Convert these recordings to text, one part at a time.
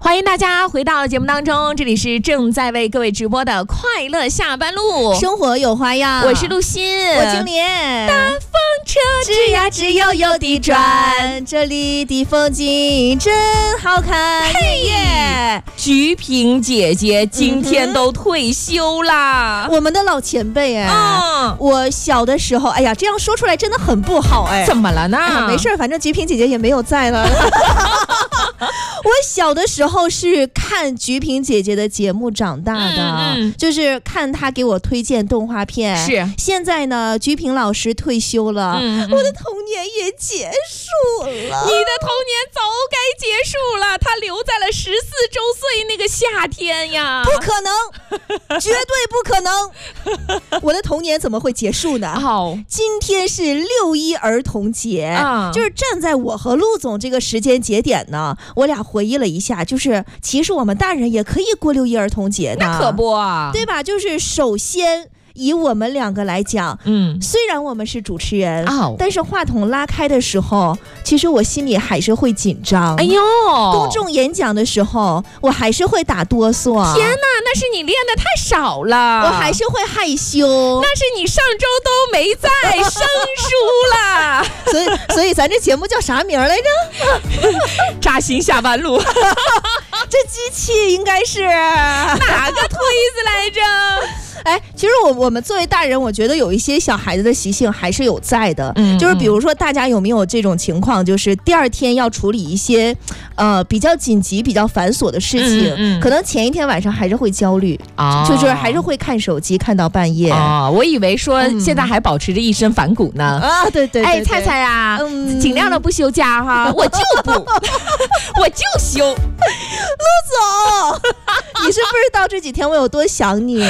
欢迎大家回到节目当中，这里是正在为各位直播的快乐下班路， 生活有花样。 我是陆欣， 我经理。 大风车吱呀吱悠悠地转， 这里的风景真好看。 嘿耶！菊萍姐姐今天都退休啦， 我们的老前辈哎。我小的时候，哎呀，这样说出来真的很不好哎。 怎么了呢？ 没事，反正菊萍姐姐也没有在了。我小的时候是看菊萍姐姐的节目长大的，就是看她给我推荐动画片。 是， 现在呢，菊萍老师退休了，我的童年也结束了。你的童年早该结束了，她留在了14周岁那个夏天呀！ 不可能，绝对不可能！我的童年怎么会结束呢？今天是6·1儿童节，就是站在我和陆总这个时间节点呢，我俩回忆了一下，就是其实我们大人也可以过6·1儿童节的， 那可不啊， 对吧？就是首先以我们两个来讲，虽然我们是主持人，但是话筒拉开的时候，其实我心里还是会紧张。 哎呦， 公众演讲的时候，我还是会打哆嗦。 天哪，那是你练得太少了， 我还是会害羞。 那是你上周都没在，生疏了。 所以咱这节目叫啥名来着？ 扎心下班路。 这机器应该是哪个推子来着？ 哎，其实我们作为大人，我觉得有一些小孩子的习性还是有在的，就是比如说大家有没有这种情况，就是第二天要处理一些比较紧急、比较繁琐的事情，可能前一天晚上还是会焦虑，就是还是会看手机看到半夜。 我以为说现在还保持着一身反骨呢。 对， 哎，菜菜呀，尽量的不休假哈，我就不，我就休。 陆总，你是不知道这几天我有多想你。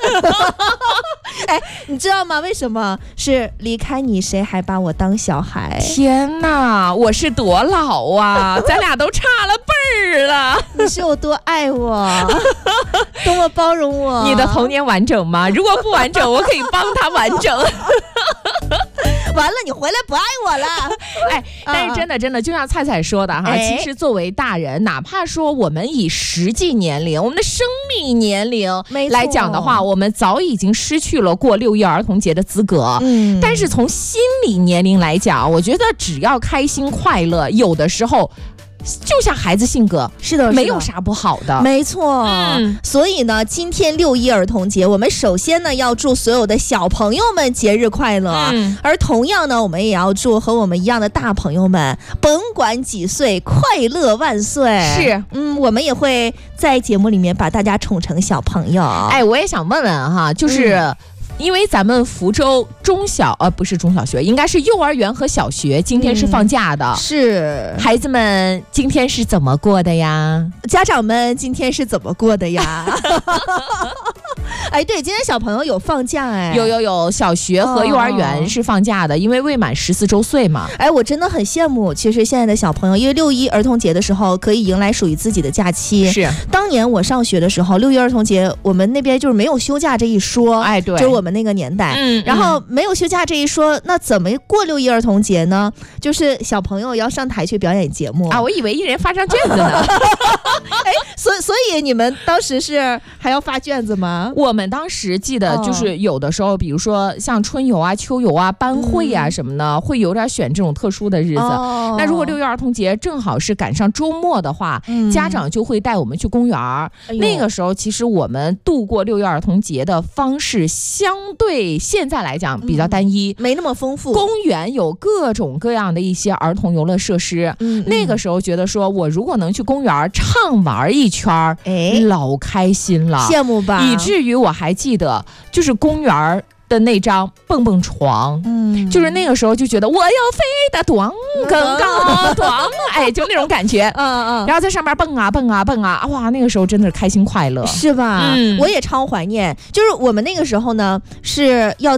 哎，你知道吗？为什么是离开你，谁还把我当小孩？ 天哪，我是多老啊，咱俩都差了辈儿了。 你是有多爱我，多么包容我。 你的童年完整吗？如果不完整，我可以帮他完整。 完了，你回来不爱我了。 哎，但是真的，就像菜菜说的哈，其实作为大人，哪怕说我们以实际年龄、我们的生命年龄来讲的话，我们早已经失去了过6·1儿童节的资格。但是从心理年龄来讲，我觉得只要开心快乐，有的时候就像孩子性格， 是的， 没有啥不好的， 没错。所以呢，今天6·1儿童节，我们首先呢要祝所有的小朋友们节日快乐，而同样呢，我们也要祝和我们一样的大朋友们，甭管几岁，快乐万岁。 是， 我们也会在节目里面把大家宠成小朋友。 哎，我也想问问哈，就是因为咱们福州不是中小学，应该是幼儿园和小学今天是放假的， 是孩子们今天是怎么过的呀？ 家长们今天是怎么过的呀？哎，对，今天小朋友有放假哎， 有，小学和幼儿园是放假的，因为未满14周岁嘛。 哎，我真的很羡慕，其实现在的小朋友，因为6·1儿童节的时候可以迎来属于自己的假期。 是， 当年我上学的时候，6·1儿童节我们那边就是没有休假这一说， 哎，对， 就是我们那个年代，然后没有休假这一说，那怎么过6·1儿童节呢？就是小朋友要上台去表演节目啊， 我以为一人发张卷子呢。 哎，所以你们当时是还要发卷子吗？ 我们当时记得就是有的时候，比如说像春游啊、秋游啊、班会啊什么的，会有点选这种特殊的日子。那如果6·1儿童节正好是赶上周末的话，家长就会带我们去公园。那个时候其实我们度过6·1儿童节的方式相对现在来讲比较单一， 没那么丰富。 公园有各种各样的一些儿童游乐设施，那个时候觉得说我如果能去公园畅玩一圈，老开心了， 羡慕吧？ 以至于我还记得就是公园的那张蹦蹦床，就是那个时候就觉得我要飞得更高，哎，就那种感觉，然后在上面蹦啊蹦啊蹦啊，哇，那个时候真的是开心快乐， 是吧？我也超怀念，就是我们那个时候呢是要